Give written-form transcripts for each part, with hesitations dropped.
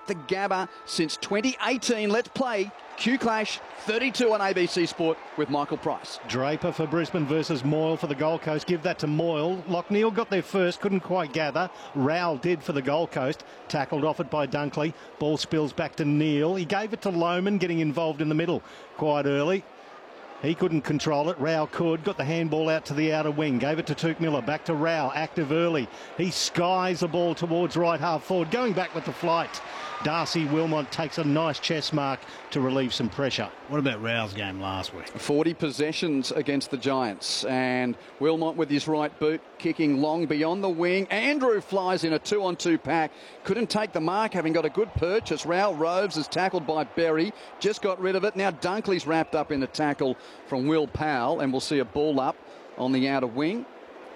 the Gabba since 2018. Let's play Q Clash 32 on ABC Sport with Michael Price. Draper for Brisbane versus Moyle for the Gold Coast. Give that to Moyle. Lockneil got there first, couldn't quite gather. Rowell did for the Gold Coast. Tackled off it by Dunkley. Ball spills back to Neil. He gave it to Lohman, getting involved in the middle quite early. He couldn't control it. Rowell could. Got the handball out to the outer wing. Gave it to Tuke Miller. Back to Rowell. Active early. He skies the ball towards right half forward. Going back with the flight. Darcy Wilmot takes a nice chest mark to relieve some pressure. What about Rowell's game last week? 40 possessions against the Giants. And Wilmot with his right boot kicking long beyond the wing. Andrew flies in a 2-on-2 pack. Couldn't take the mark, having got a good purchase. Rowell Roves is tackled by Berry. Just got rid of it. Now Dunkley's wrapped up in the tackle from Will Powell. And we'll see a ball up on the outer wing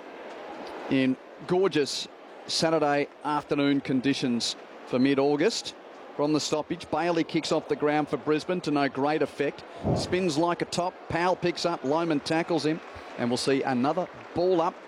in gorgeous Saturday afternoon conditions for mid-August. From the stoppage, Bailey kicks off the ground for Brisbane to no great effect. Spins like a top. Powell picks up. Lohman tackles him. And we'll see another ball up.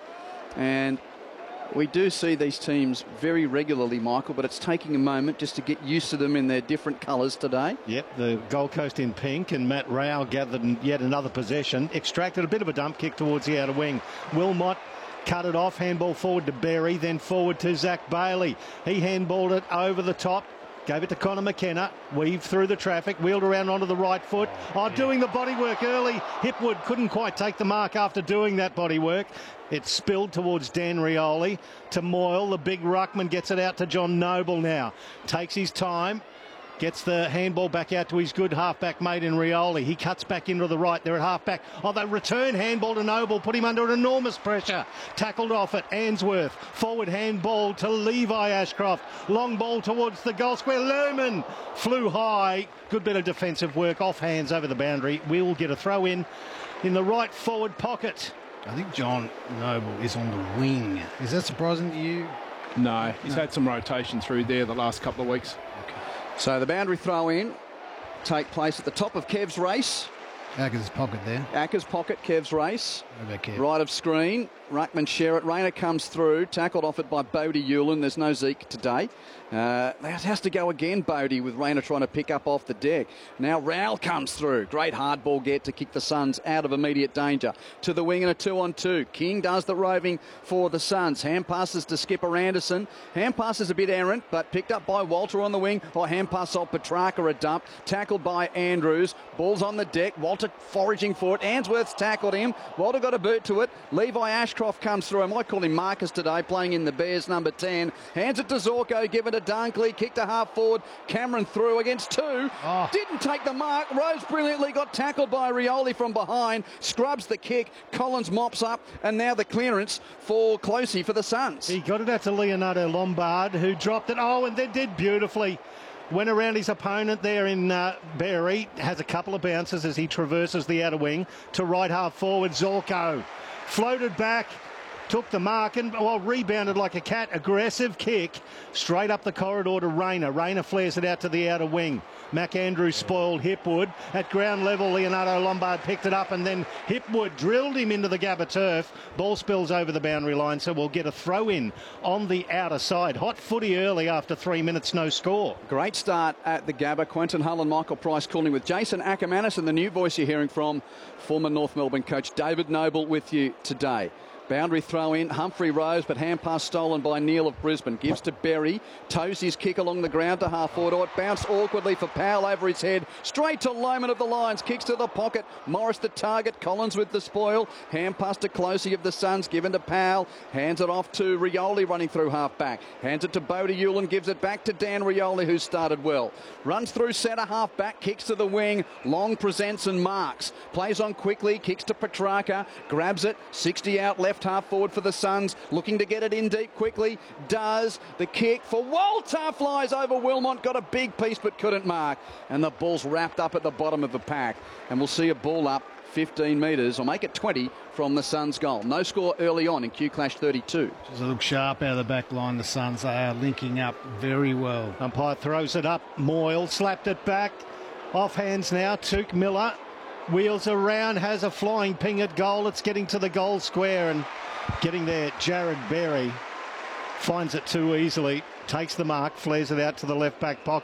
And we do see these teams very regularly, Michael, but it's taking a moment just to get used to them in their different colours today. Yep, the Gold Coast in pink, and Matt Rowell gathered yet another possession. Extracted a bit of a dump kick towards the outer wing. Wilmot cut it off, handball forward to Berry, then forward to Zach Bailey. He handballed it over the top, gave it to Connor McKenna, weaved through the traffic, wheeled around onto the right foot. Doing the body work early. Hipwood couldn't quite take the mark after doing that body work. It spilled towards Dan Rioli to Moyle. The big ruckman gets it out to John Noble now. Takes his time. Gets the handball back out to his good halfback mate in Rioli. He cuts back into the right. They're at halfback. They return handball to Noble. Put him under enormous pressure. Tackled off at Ainsworth. Forward handball to Levi Ashcroft. Long ball towards the goal square. Lohman flew high. Good bit of defensive work. Off hands over the boundary. We'll get a throw in the right forward pocket. I think John Noble is on the wing. Is that surprising to you? No, he's had some rotation through there the last couple of weeks. So the boundary throw in take place at the top of Kev's race. Acker's pocket there. Acker's pocket, Kev's race. Kev. Right of screen. Ruckman share it. Rayner comes through. Tackled off it by Bodie Hewlin. There's no Zeke today. That has to go again, Bodie, with Rayner trying to pick up off the deck. Now Rowell comes through. Great hard ball get to kick the Suns out of immediate danger. To the wing and a 2-on-2. King does the roving for the Suns. Hand passes to Skipper Anderson. Hand passes a bit errant, but picked up by Walter on the wing. Hand pass off Petrarca, a dump. Tackled by Andrews. Ball's on the deck. Walter foraging for it. Ainsworth's tackled him. Walter got a boot to it. Levi Ashcroft comes through. I might call him Marcus today, playing in the Bears number 10. Hands it to Zorko, give it to Dunkley. Kick to half forward. Cameron through against two. Didn't take the mark. Rose brilliantly got tackled by Rioli from behind. Scrubs the kick. Collins mops up. And now the clearance for Closey for the Suns. He got it out to Leonardo Lombard, who dropped it. And then did beautifully. Went around his opponent there in Berry. Has a couple of bounces as he traverses the outer wing to right half forward. Zorko floated back, took the mark and rebounded like a cat. Aggressive kick straight up the corridor to Rayner. Rayner flares it out to the outer wing. Mac Andrews spoiled Hipwood. At ground level, Leonardo Lombard picked it up and then Hipwood drilled him into the Gabba turf. Ball spills over the boundary line, so we'll get a throw in on the outer side. Hot footy early after 3 minutes, no score. Great start at the Gabba. Quentin Hull and Michael Price calling with Jason Ackermanis, and the new voice you're hearing from, former North Melbourne coach David Noble, with you today. Boundary throw in, Humphrey Rose, but hand pass stolen by Neil of Brisbane. Gives to Berry, toes his kick along the ground to half forward. It bounced awkwardly for Powell over his head. Straight to Lohman of the Lions, kicks to the pocket. Morris the target, Collins with the spoil. Hand pass to Closey of the Suns, given to Powell. Hands it off to Rioli running through half back. Hands it to Bodie Hewlin, gives it back to Dan Rioli, who started well. Runs through centre half back, kicks to the wing. Long presents and marks. Plays on quickly, kicks to Petrarca, grabs it, 60 out left half forward for the Suns, looking to get it in deep quickly. Does the kick for Walter, flies over Wilmot, got a big piece but couldn't mark, and the ball's wrapped up at the bottom of the pack, and we'll see a ball up 15 metres, or make it 20 from the Suns goal. No score early on in Q Clash 32. Just a look sharp out of the back line. The Suns are linking up very well. Umpire throws it up. Moyle slapped it back. Off hands now. Tuke Miller wheels around, has a flying ping at goal. It's getting to the goal square and getting there. Jared Berry finds it too easily. Takes the mark, flares it out to the left back pocket.